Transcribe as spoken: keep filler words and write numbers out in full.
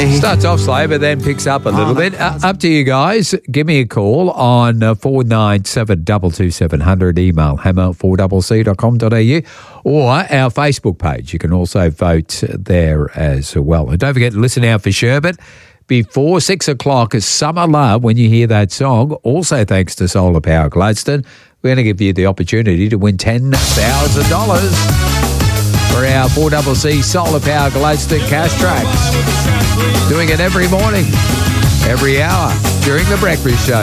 me. Starts off slow, but then picks up a little bit. Uh, up to you guys. Give me a call on uh, four nine seven, two two seven zero zero. Email hammer four c c dot com dot a u or our Facebook page. You can also vote there as well. And don't forget to listen out for Sherbet before six o'clock. Summer Love, when you hear that song. Also thanks to Solar Power Gladstone, we're going to give you the opportunity to win ten thousand dollars for our four C C Solar Power Gladstone Cash Tracks. Doing it every morning, every hour, during the breakfast show.